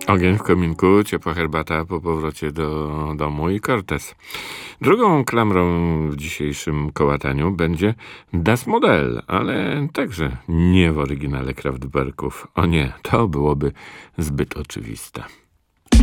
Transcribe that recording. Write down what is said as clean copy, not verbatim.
Ogień w kominku, ciepła herbata po powrocie do domu i Cortez. Drugą klamrą w dzisiejszym kołataniu będzie Das Modell, ale także nie w oryginale Kraftwerków. O nie, to byłoby zbyt oczywiste.